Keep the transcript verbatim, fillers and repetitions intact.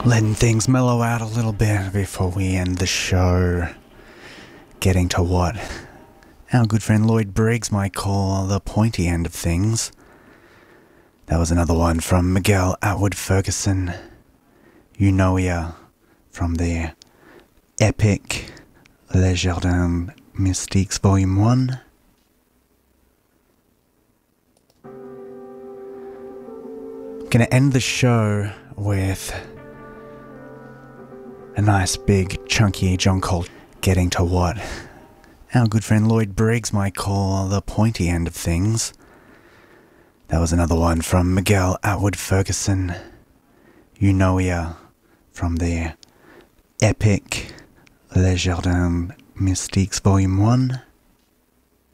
Letting things mellow out a little bit before we end the show. Getting to what our good friend Lloyd Briggs might call the pointy end of things. That was another one from Miguel Atwood Ferguson. You know ya from the epic Les Jardins Mystiques Volume one. Gonna end the show with a nice big chunky John Coltrane. Getting to what our good friend Lloyd Briggs might call the pointy end of things. That was another one from Miguel Atwood Ferguson. You know ya from the epic Les Jardins Mystiques Volume one.